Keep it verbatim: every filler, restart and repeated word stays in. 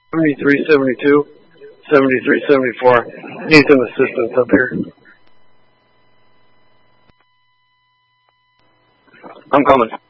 seventy-three seventy-two, seventy-three seventy-four. Need some assistance up here. I'm coming.